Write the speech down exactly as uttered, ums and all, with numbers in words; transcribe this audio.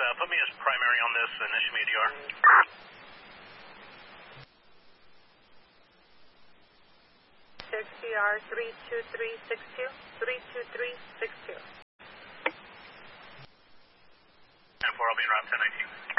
put me as primary on this, initiate me A D R. six D R three two three six two, three two three six two. ten four, I'll be around ten nineteen.